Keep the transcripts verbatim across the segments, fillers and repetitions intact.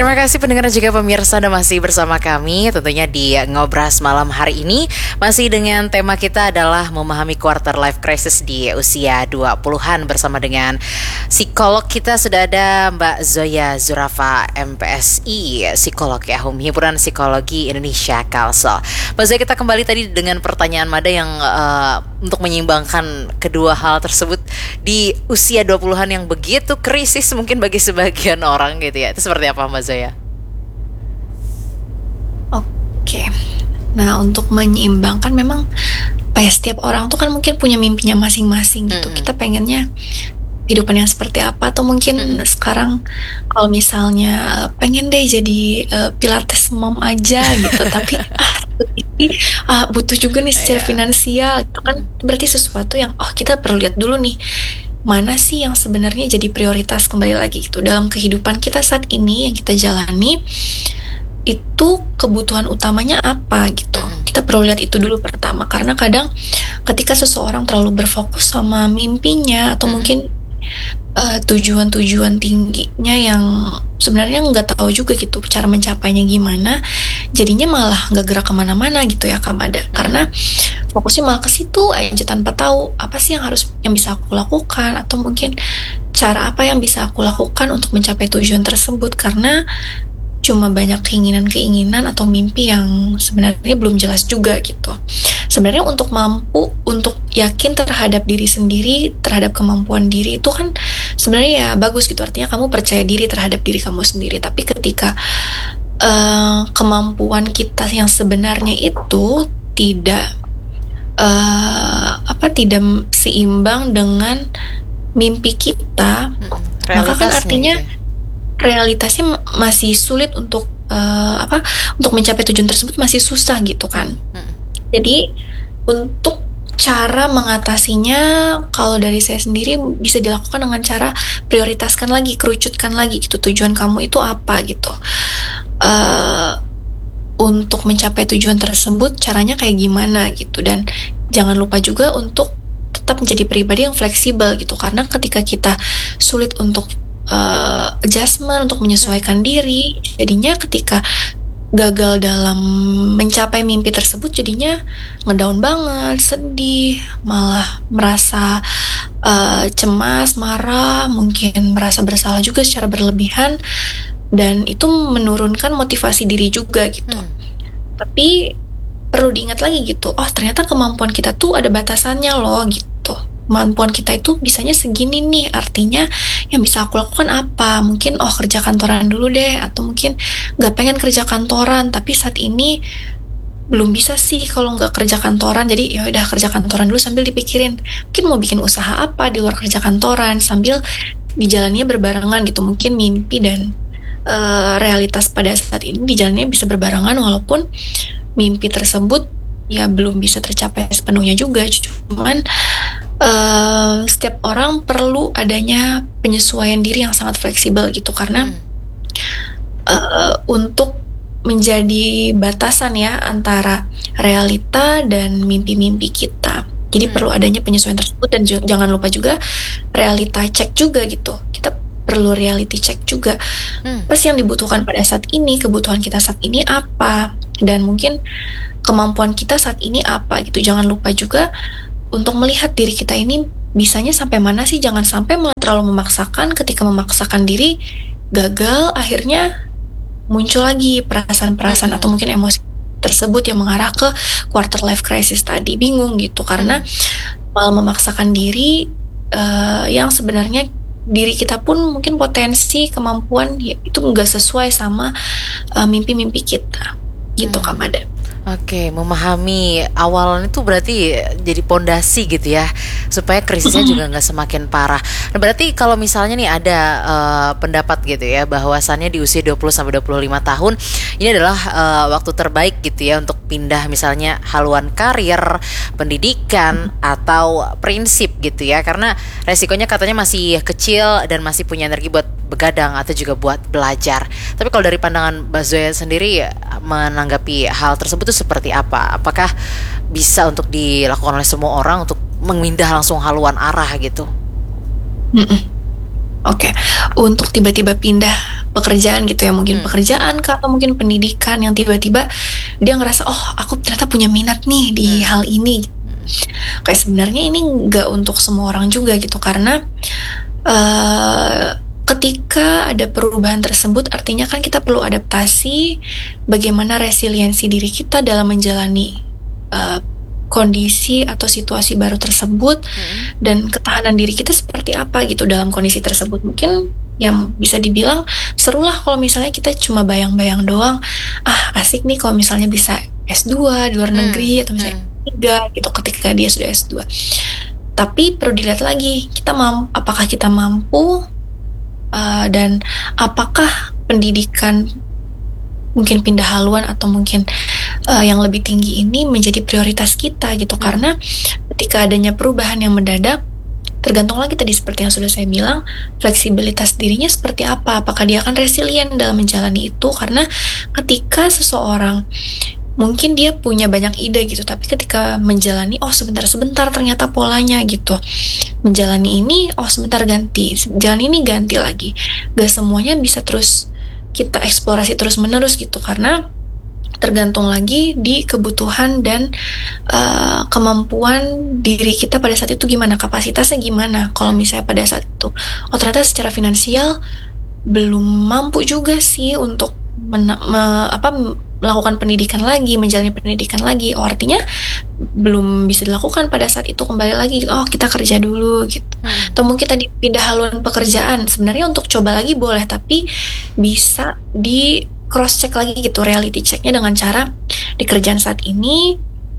Terima kasih pendengar dan juga pemirsa Anda masih bersama kami tentunya di Ngobras malam hari ini. Masih dengan tema kita adalah memahami quarter life crisis di usia dua puluhan bersama dengan psikolog kita sudah ada Mbak Zoya Zurafa M P S I, psikolog ya, Himpunan Psikologi Indonesia Kalsel. Mbak Zoya, kita kembali tadi dengan pertanyaan Mada yang uh, untuk menyeimbangkan kedua hal tersebut di usia dua puluhan yang begitu krisis mungkin bagi sebagian orang gitu ya. Itu seperti apa Mbak Zoya? Oke, nah untuk menyeimbangkan memang ya, setiap orang tuh kan mungkin punya mimpinya masing-masing gitu. Mm-hmm. Kita pengennya kehidupan yang seperti apa, atau mungkin mm-hmm. sekarang kalau misalnya pengen deh jadi uh, pilates mom aja gitu, tapi ah ini ah, butuh juga nih secara yeah. finansial. Itu kan berarti sesuatu yang oh kita perlu lihat dulu nih, mana sih yang sebenarnya jadi prioritas kembali lagi gitu dalam kehidupan kita saat ini yang kita jalani. Itu kebutuhan utamanya apa gitu. Kita perlu lihat itu dulu pertama, karena kadang ketika seseorang terlalu berfokus sama mimpinya atau mungkin uh, tujuan-tujuan tingginya yang sebenarnya nggak tahu juga gitu cara mencapainya gimana, jadinya malah nggak gerak kemana-mana gitu ya Kak Mada, karena fokusnya malah ke situ aja tanpa tahu apa sih yang harus yang bisa aku lakukan, atau mungkin cara apa yang bisa aku lakukan untuk mencapai tujuan tersebut, karena cuma banyak keinginan-keinginan atau mimpi yang sebenarnya belum jelas juga gitu. Sebenarnya untuk mampu, untuk yakin terhadap diri sendiri, terhadap kemampuan diri itu kan sebenarnya ya bagus gitu. Artinya kamu percaya diri terhadap diri kamu sendiri. Tapi ketika uh, kemampuan kita yang sebenarnya itu tidak uh, apa tidak seimbang dengan mimpi kita, hmm, maka kan artinya gitu. Realitasnya masih sulit untuk uh, apa untuk mencapai tujuan tersebut, masih susah gitu kan. Hmm. Jadi untuk cara mengatasinya kalau dari saya sendiri bisa dilakukan dengan cara prioritaskan lagi, kerucutkan lagi gitu tujuan kamu itu apa gitu. Uh, untuk mencapai tujuan tersebut caranya kayak gimana gitu, dan jangan lupa juga untuk tetap menjadi pribadi yang fleksibel gitu, karena ketika kita sulit untuk Uh, adjustment, untuk menyesuaikan diri, jadinya ketika gagal dalam mencapai mimpi tersebut jadinya ngedown banget, sedih, malah merasa uh, cemas, marah, mungkin merasa bersalah juga secara berlebihan, dan itu menurunkan motivasi diri juga gitu. hmm. Tapi perlu diingat lagi gitu, oh ternyata kemampuan kita tuh ada batasannya loh gitu. Kemampuan kita itu bisanya segini nih, artinya yang bisa aku lakukan apa? Mungkin oh kerja kantoran dulu deh, atau mungkin gak pengen kerja kantoran tapi saat ini belum bisa sih kalau nggak kerja kantoran, jadi ya udah kerja kantoran dulu sambil dipikirin mungkin mau bikin usaha apa di luar kerja kantoran, sambil dijalannya berbarengan gitu. Mungkin mimpi dan uh, realitas pada saat ini dijalannya bisa berbarengan, walaupun mimpi tersebut ya belum bisa tercapai sepenuhnya juga. Cuman Uh, setiap orang perlu adanya penyesuaian diri yang sangat fleksibel gitu, karena hmm. uh, untuk menjadi batasan ya antara realita dan mimpi-mimpi kita. Jadi hmm. perlu adanya penyesuaian tersebut, dan j- jangan lupa juga realita check juga gitu. Kita perlu reality check juga. Hmm. Apa sih yang dibutuhkan pada saat ini, kebutuhan kita saat ini apa, dan mungkin kemampuan kita saat ini apa gitu. Jangan lupa juga untuk melihat diri kita ini bisanya sampai mana sih, jangan sampai malah terlalu memaksakan. Ketika memaksakan diri gagal, akhirnya muncul lagi perasaan-perasaan hmm. atau mungkin emosi tersebut yang mengarah ke quarter life crisis tadi. Bingung gitu, karena malah memaksakan diri uh, yang sebenarnya diri kita pun mungkin potensi kemampuan ya, itu nggak sesuai sama uh, mimpi-mimpi kita gitu hmm. Kak Mada. Oke, memahami awalnya itu berarti jadi pondasi gitu ya, supaya krisisnya juga nggak semakin parah. Nah, berarti kalau misalnya nih ada uh, pendapat gitu ya, bahwasannya di usia dua puluh sampai dua puluh lima tahun ini adalah uh, waktu terbaik gitu ya untuk pindah misalnya haluan karir, pendidikan, atau prinsip gitu ya, karena resikonya katanya masih kecil dan masih punya energi buat begadang atau juga buat belajar. Tapi kalau dari pandangan Mbak Zoya sendiri menanggapi hal tersebut itu seperti apa? Apakah bisa untuk dilakukan oleh semua orang untuk memindah langsung haluan arah gitu? Oke, okay. Untuk tiba-tiba pindah pekerjaan gitu ya, mungkin Hmm. pekerjaan kah, atau mungkin pendidikan yang tiba-tiba dia ngerasa, oh aku ternyata punya minat nih di Hmm. hal ini. Kayak sebenarnya ini nggak untuk semua orang juga gitu, karena uh, ketika ada perubahan tersebut artinya kan kita perlu adaptasi bagaimana resiliensi diri kita dalam menjalani uh, kondisi atau situasi baru tersebut, Hmm. dan ketahanan diri kita seperti apa gitu dalam kondisi tersebut. Mungkin yang bisa dibilang serulah kalau misalnya kita cuma bayang-bayang doang, ah asik nih kalau misalnya bisa S dua di luar Hmm. negeri, atau misalnya Hmm. tiga gitu ketika dia sudah S dua. Tapi perlu dilihat lagi, kita mam- apakah kita mampu, uh, dan apakah pendidikan mungkin pindah haluan atau mungkin uh, yang lebih tinggi ini menjadi prioritas kita gitu. Hmm. Karena ketika adanya perubahan yang mendadak, tergantung lagi tadi seperti yang sudah saya bilang, fleksibilitas dirinya seperti apa, apakah dia akan resilient dalam menjalani itu. Karena ketika seseorang mungkin dia punya banyak ide gitu, tapi ketika menjalani, oh sebentar-sebentar ternyata polanya gitu, menjalani ini, oh sebentar ganti, jalan ini ganti lagi, gak semuanya bisa terus kita eksplorasi terus-menerus gitu, karena tergantung lagi di kebutuhan dan uh, kemampuan diri kita pada saat itu gimana, kapasitasnya gimana. Kalau misalnya pada saat itu, oh ternyata secara finansial belum mampu juga sih untuk mena- me- apa melakukan pendidikan lagi, menjalani pendidikan lagi, oh artinya belum bisa dilakukan pada saat itu, kembali lagi, oh kita kerja dulu gitu. Hmm. Atau mungkin tadi pindah haluan pekerjaan, sebenarnya untuk coba lagi boleh, tapi bisa di cross check lagi gitu, reality checknya dengan cara di kerjaan saat ini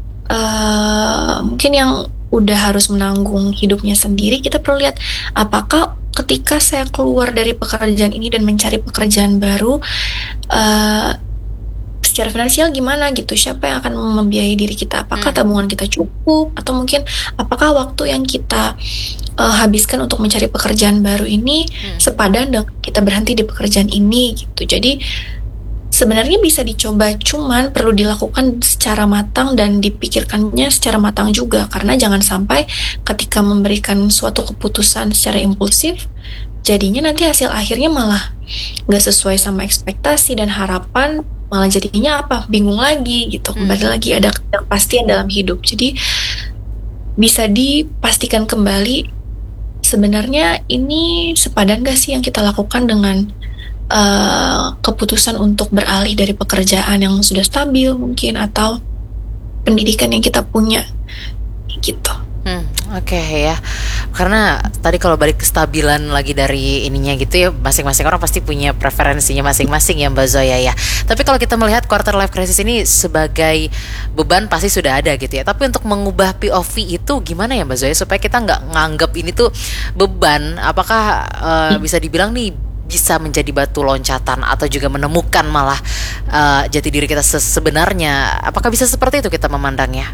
uh, mungkin yang udah harus menanggung hidupnya sendiri, kita perlu lihat apakah ketika saya keluar dari pekerjaan ini dan mencari pekerjaan baru, uh, secara finansial gimana gitu, siapa yang akan membiayai diri kita, apakah Hmm. tabungan kita cukup, atau mungkin apakah waktu yang kita uh, habiskan untuk mencari pekerjaan baru ini Hmm. sepadan dengan kita berhenti di pekerjaan ini gitu. Jadi sebenarnya bisa dicoba, cuman perlu dilakukan secara matang dan dipikirkannya secara matang juga, karena jangan sampai ketika memberikan suatu keputusan secara impulsif, jadinya nanti hasil akhirnya malah nggak sesuai sama ekspektasi dan harapan, malah jadinya apa, bingung lagi gitu, kembali Hmm. lagi ada ketidakpastian dalam hidup. Jadi bisa dipastikan kembali sebenarnya ini sepadan gak sih yang kita lakukan dengan uh, keputusan untuk beralih dari pekerjaan yang sudah stabil mungkin, atau pendidikan yang kita punya gitu. Hmm, oke ya. Karena tadi kalau balik kestabilan lagi dari ininya gitu ya, masing-masing orang pasti punya preferensinya masing-masing ya Mbak Zoya ya. Tapi kalau kita melihat quarter life crisis ini sebagai beban pasti sudah ada gitu ya. Tapi untuk mengubah P O V itu gimana ya Mbak Zoya supaya kita nggak nganggap ini tuh beban? Apakah uh, bisa dibilang nih bisa menjadi batu loncatan atau juga menemukan malah uh, jati diri kita sebenarnya? Apakah bisa seperti itu kita memandangnya?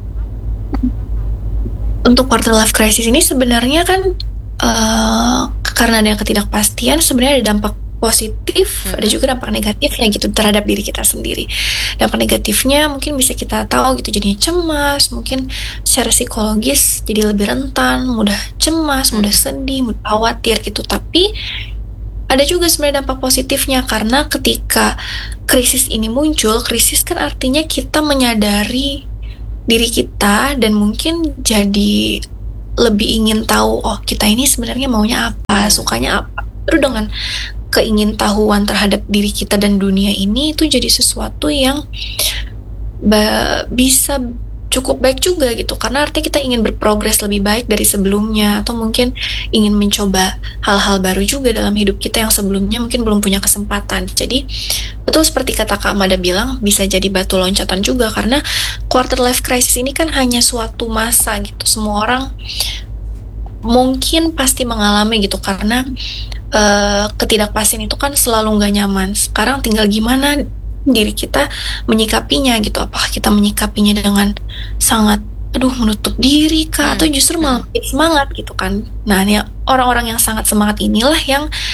Untuk quarter life crisis ini sebenarnya kan uh, karena ada ketidakpastian, sebenarnya ada dampak positif, mm-hmm. ada juga dampak negatifnya gitu terhadap diri kita sendiri. Dampak negatifnya mungkin bisa kita tahu gitu, jadinya cemas, mungkin secara psikologis jadi lebih rentan, mudah cemas, mudah sedih, mudah khawatir gitu. Tapi ada juga sebenarnya dampak positifnya, karena ketika krisis ini muncul, krisis kan artinya kita menyadari diri kita dan mungkin jadi lebih ingin tahu, oh kita ini sebenarnya maunya apa, sukanya apa. Terus dengan keingintahuan terhadap diri kita dan dunia ini, itu jadi sesuatu yang ba- bisa cukup baik juga gitu, karena artinya kita ingin berprogres lebih baik dari sebelumnya, atau mungkin ingin mencoba hal-hal baru juga dalam hidup kita yang sebelumnya mungkin belum punya kesempatan. Jadi betul seperti kata Kak Mada bilang, bisa jadi batu loncatan juga, karena quarter life crisis ini kan hanya suatu masa gitu, semua orang mungkin pasti mengalami gitu, karena uh, ketidakpastian itu kan selalu gak nyaman. Sekarang tinggal gimana diri kita menyikapinya gitu, apakah kita menyikapinya dengan sangat aduh menutup diri kah, hmm. atau justru malah hmm. semangat gitu kan. Nah ini orang-orang yang sangat semangat inilah yang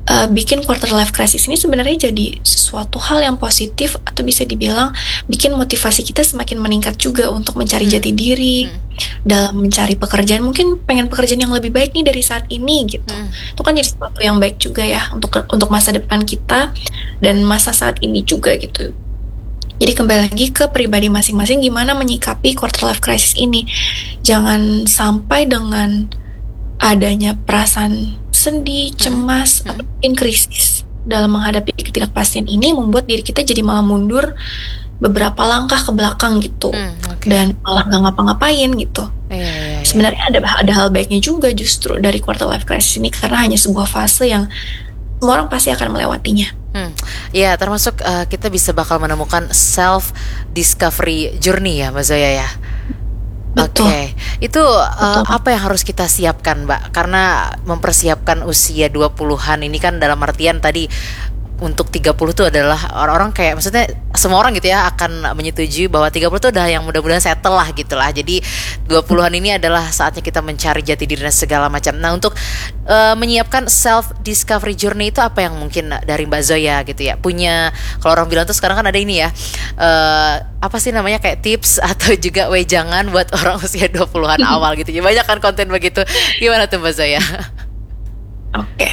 uh, bikin quarter life crisis ini sebenarnya jadi sesuatu hal yang positif, atau bisa dibilang bikin motivasi kita semakin meningkat juga untuk mencari Hmm. jati diri Hmm. dalam mencari pekerjaan. Mungkin pengen pekerjaan yang lebih baik nih dari saat ini gitu. Hmm. Itu kan jadi sesuatu yang baik juga ya untuk untuk masa depan kita dan masa saat ini juga gitu. Jadi kembali lagi ke pribadi masing-masing gimana menyikapi quarter life crisis ini. Jangan sampai dengan adanya perasaan sedih, cemas, Hmm. atau mungkin krisis dalam menghadapi ketidakpastian ini membuat diri kita jadi malah mundur beberapa langkah ke belakang gitu. Hmm, oke. Dan malah nggak ngapa-ngapain gitu. Iya, iya, iya. Sebenarnya ada ada hal baiknya juga justru dari quarter life crisis ini, karena hanya sebuah fase yang semua orang pasti akan melewatinya. Hmm, ya termasuk uh, kita bisa bakal menemukan self discovery journey ya Mbak Zoya ya. Betul. Oke, itu uh, Betul. apa yang harus kita siapkan Mbak? Karena mempersiapkan usia dua puluhan ini kan dalam artian tadi untuk tiga puluh tuh adalah orang-orang kayak maksudnya semua orang gitu ya akan menyetujui bahwa tiga puluh tuh udah yang mudah-mudahan settle lah gitu lah. Jadi dua puluhan ini adalah saatnya kita mencari jati diri dan segala macam. Nah, untuk uh, menyiapkan self discovery journey itu apa yang mungkin dari Mbak Zoya gitu ya? Punya, kalau orang bilang tuh sekarang kan ada ini ya. Uh, apa sih namanya kayak tips atau juga wejangan buat orang usia dua puluhan awal gitu. Ya banyak kan konten begitu. Gimana tuh Mbak Zoya? Oke.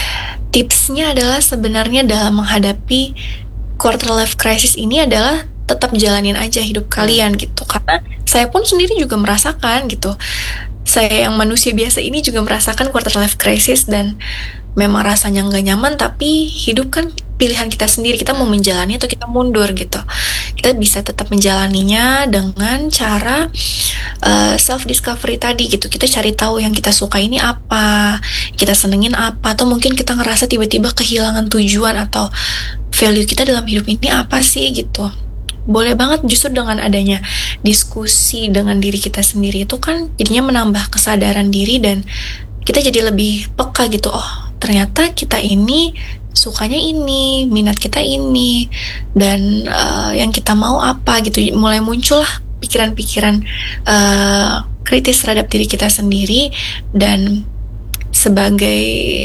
Tipsnya adalah sebenarnya dalam menghadapi quarter life crisis ini adalah tetap jalanin aja hidup kalian gitu. Karena saya pun sendiri juga merasakan gitu. Saya yang manusia biasa ini juga merasakan quarter life crisis dan memang rasanya nggak nyaman, tapi hidup kan pilihan kita sendiri, kita mau menjalani atau kita mundur gitu. Kita bisa tetap menjalaninya dengan cara uh, self discovery tadi gitu. Kita cari tahu yang kita suka ini apa, kita senengin apa, atau mungkin kita ngerasa tiba-tiba kehilangan tujuan atau value kita dalam hidup ini apa sih gitu. Boleh banget justru dengan adanya diskusi dengan diri kita sendiri itu kan jadinya menambah kesadaran diri dan kita jadi lebih peka gitu. Oh, ternyata kita ini sukanya ini, minat kita ini, dan uh, yang kita mau apa gitu. Mulai muncul lah pikiran-pikiran uh, kritis terhadap diri kita sendiri. Dan sebagai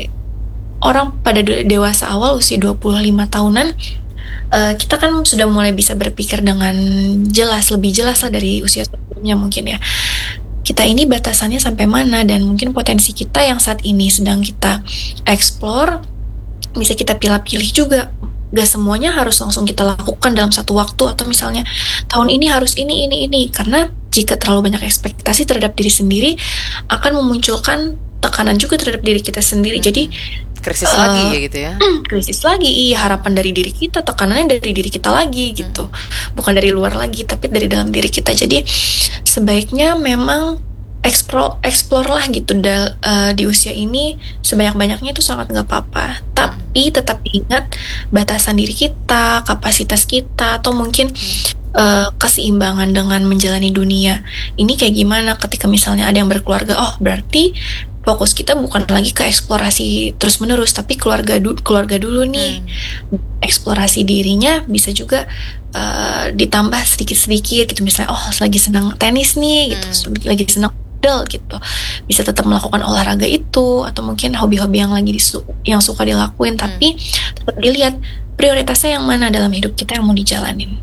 orang pada dewasa awal usia dua puluh lima tahunan, uh, kita kan sudah mulai bisa berpikir dengan jelas, lebih jelas lah dari usia sebelumnya mungkin ya. Kita ini batasannya sampai mana, dan mungkin potensi kita yang saat ini sedang kita explore bisa kita pilih-pilih juga. Gak semuanya harus langsung kita lakukan dalam satu waktu, atau misalnya tahun ini harus ini, ini, ini. Karena jika terlalu banyak ekspektasi terhadap diri sendiri akan memunculkan tekanan juga terhadap diri kita sendiri. Jadi krisis uh, lagi ya gitu ya. Krisis lagi, iya, harapan dari diri kita, tekanannya dari diri kita lagi gitu. Bukan dari luar lagi, tapi dari dalam diri kita. Jadi sebaiknya memang explore, explore lah gitu dal, uh, di usia ini sebanyak-banyaknya itu sangat nggak apa-apa. Tapi tetap ingat batasan diri kita, kapasitas kita, atau mungkin uh, keseimbangan dengan menjalani dunia ini kayak gimana. Ketika misalnya ada yang berkeluarga, oh berarti fokus kita bukan lagi ke eksplorasi terus-menerus, tapi keluarga du- keluarga dulu nih. Hmm. Eksplorasi dirinya bisa juga uh, ditambah sedikit-sedikit gitu. Misalnya, oh lagi senang tenis nih, gitu, hmm. lagi senang padel gitu, bisa tetap melakukan olahraga itu, atau mungkin hobi-hobi yang lagi disu- yang suka dilakuin, hmm. tapi tetap dilihat prioritasnya yang mana dalam hidup kita yang mau dijalanin.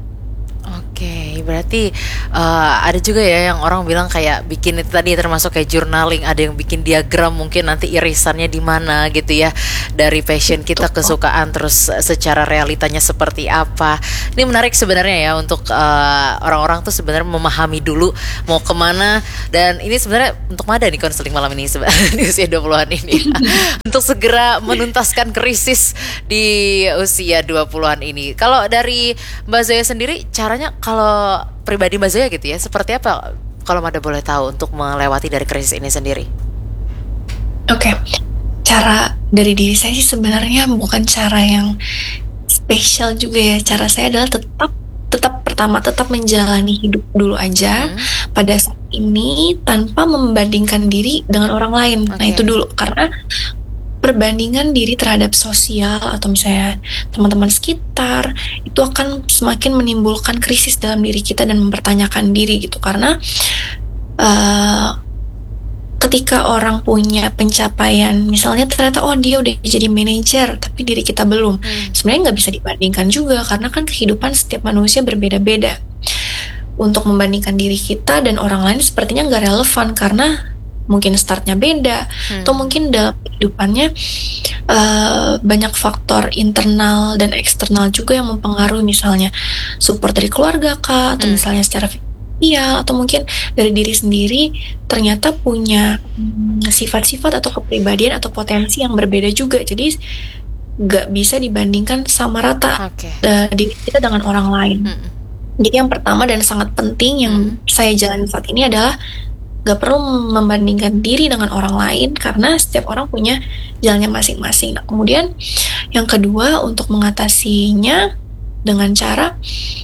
Oke, berarti uh, ada juga ya yang orang bilang kayak bikin itu tadi termasuk kayak journaling, ada yang bikin diagram mungkin nanti irisannya di mana gitu ya, dari passion kita, kesukaan, terus secara realitanya seperti apa. Ini menarik sebenarnya ya untuk uh, orang-orang tuh sebenarnya memahami dulu mau kemana, dan ini sebenarnya untuk Mada nih konseling malam ini sebenarnya di usia dua puluhan ini untuk segera menuntaskan krisis di usia dua puluhan ini. Kalau dari Mbak Zoya sendiri, caranya kalau pribadi Mbak Zoya gitu ya, seperti apa kalau Mada boleh tahu untuk melewati dari krisis ini sendiri? Oke, okay. Cara dari diri saya sih sebenarnya bukan cara yang spesial juga ya. Cara saya adalah tetap tetap pertama tetap menjalani hidup dulu aja hmm. pada saat ini tanpa membandingkan diri dengan orang lain. Okay. Nah itu dulu, karena perbandingan diri terhadap sosial atau misalnya teman-teman sekitar itu akan semakin menimbulkan krisis dalam diri kita dan mempertanyakan diri gitu. Karena uh, ketika orang punya pencapaian, misalnya ternyata oh dia udah jadi manajer tapi diri kita belum, hmm. sebenarnya nggak bisa dibandingkan juga karena kan kehidupan setiap manusia berbeda-beda. Untuk membandingkan diri kita dan orang lain sepertinya nggak relevan karena mungkin startnya beda, hmm. atau mungkin dalam kehidupannya uh, banyak faktor internal dan eksternal juga yang mempengaruhi, misalnya support dari keluarga kah, atau hmm. misalnya secara iya, atau mungkin dari diri sendiri ternyata punya hmm, sifat-sifat atau kepribadian atau potensi yang berbeda juga. Jadi gak bisa dibandingkan sama rata okay. uh, diri kita dengan orang lain. Hmm. Jadi yang pertama dan sangat penting yang hmm. saya jalani saat ini adalah gak perlu membandingkan diri dengan orang lain karena setiap orang punya jalannya masing-masing. Nah, kemudian yang kedua, untuk mengatasinya dengan cara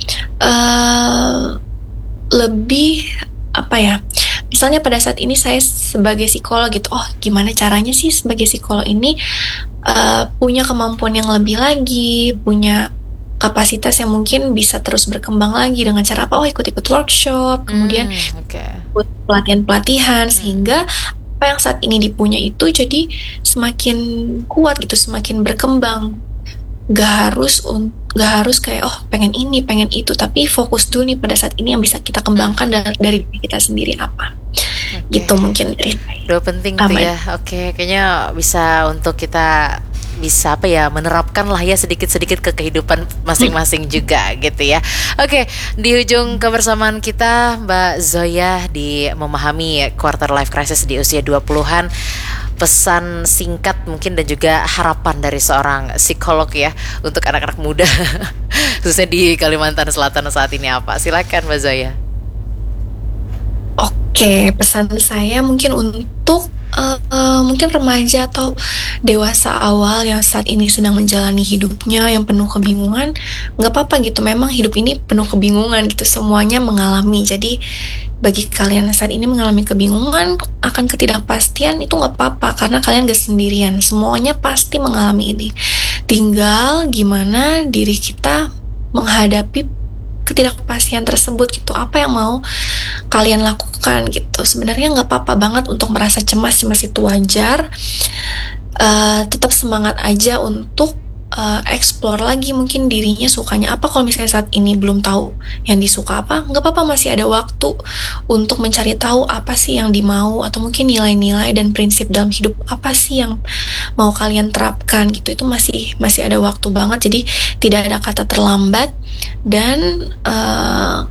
uh, lebih apa ya, misalnya pada saat ini saya sebagai psikolog gitu, oh gimana caranya sih sebagai psikolog ini uh, punya kemampuan yang lebih lagi, punya kapasitas yang mungkin bisa terus berkembang lagi dengan cara apa, oh ikut-ikut workshop, kemudian hmm, okay. ikut pelatihan-pelatihan, hmm. sehingga apa yang saat ini dipunya itu jadi semakin kuat gitu, semakin berkembang. Gak harus gak harus kayak oh pengen ini pengen itu, tapi fokus dulu nih pada saat ini yang bisa kita kembangkan dari, dari diri kita sendiri apa. Okay. Gitu mungkin dari saya. Udah penting tuh ya. Oke, okay, kayaknya bisa untuk kita bisa apa ya, menerapkan lah ya sedikit-sedikit ke kehidupan masing-masing hmm. juga gitu ya. Oke, okay, di ujung kebersamaan kita Mbak Zoya di memahami quarter life crisis di usia dua puluhan, pesan singkat mungkin dan juga harapan dari seorang psikolog ya untuk anak-anak muda khususnya di Kalimantan Selatan saat ini apa? Silakan Mbak Zoya. Oke, pesan saya mungkin untuk uh, uh, mungkin remaja atau dewasa awal yang saat ini sedang menjalani hidupnya yang penuh kebingungan, nggak apa-apa gitu. Memang hidup ini penuh kebingungan gitu, semuanya mengalami. Jadi bagi kalian yang saat ini mengalami kebingungan akan ketidakpastian, itu nggak apa-apa karena kalian gak sendirian. Semuanya pasti mengalami ini. Tinggal gimana diri kita menghadapi ketidakpastian tersebut gitu. Apa yang mau kalian lakukan gitu. Sebenarnya nggak apa-apa banget untuk merasa cemas, cemas itu wajar. Uh, tetap semangat aja untuk uh, explore lagi mungkin dirinya sukanya apa. Kalau misalnya saat ini belum tahu yang disuka apa, nggak apa-apa, masih ada waktu untuk mencari tahu apa sih yang dimau, atau mungkin nilai-nilai dan prinsip dalam hidup apa sih yang mau kalian terapkan gitu. Itu masih masih ada waktu banget. Jadi tidak ada kata terlambat. Dan uh,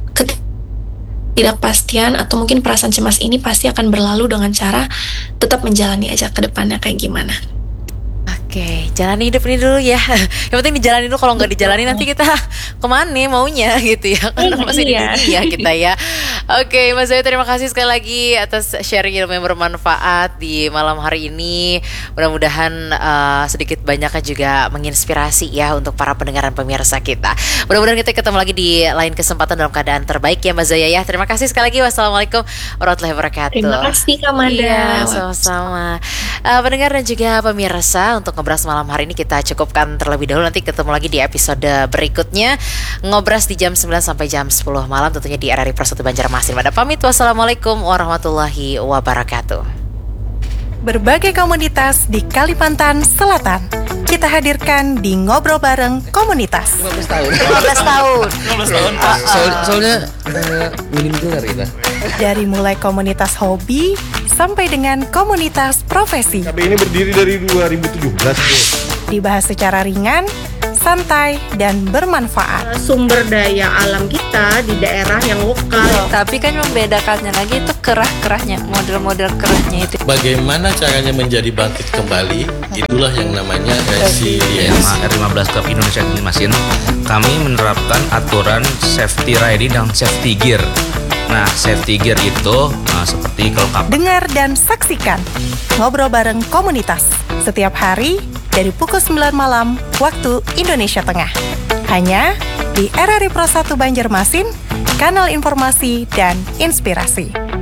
ketidakpastian atau mungkin perasaan cemas ini pasti akan berlalu dengan cara tetap menjalani aja ke depannya kayak gimana. Oke, jalani hidup ini dulu ya. Yang penting dijalani dulu, kalau nggak dijalani nanti kita kemana maunya gitu ya. Kan masih iya. di dunia kita ya. Oke, Mas Zoya, terima kasih sekali lagi atas sharing ilmu yang bermanfaat di malam hari ini. Mudah-mudahan uh, sedikit banyaknya juga menginspirasi ya untuk para pendengar dan pemirsa kita. Mudah-mudahan kita ketemu lagi di lain kesempatan dalam keadaan terbaik ya Mas Zoya ya. Terima kasih sekali lagi. Wassalamualaikum warahmatullahi wabarakatuh. Terima kasih Kak Mada. Iya, sama-sama. Uh, pendengar dan juga pemirsa, untuk Ngobras malam hari ini kita cukupkan terlebih dahulu. Nanti ketemu lagi di episode berikutnya. Ngobras di jam sembilan sampai jam sepuluh malam tentunya di R R I Pro satu Banjarmasin. Pada pamit, wassalamualaikum warahmatullahi wabarakatuh. Berbagai komunitas di Kalimantan Selatan kita hadirkan di Ngobrol Bareng Komunitas. lima belas tahun. lima belas tahun. lima belas tahun. Uh, Soal, soalnya uh, minim gelar kita. Dari mulai komunitas hobi sampai dengan komunitas profesi. K B ini berdiri dari dua ribu tujuh belas. Dibahas secara ringan, santai, dan bermanfaat. Sumber daya alam kita di daerah yang lokal. Tapi kan membedakannya lagi itu kerah-kerahnya, model-model kerahnya itu. Bagaimana caranya menjadi bangkit kembali? Itulah yang namanya resilience. R lima belas Club Indonesia Kalimantan, kami menerapkan aturan safety riding dan safety gear. Nah, safety gear itu nah, seperti kalau kapal. Dengar dan saksikan Ngobrol Bareng Komunitas setiap hari dari pukul sembilan malam waktu Indonesia Tengah. Hanya di R R I Pro satu Banjarmasin, kanal informasi dan inspirasi.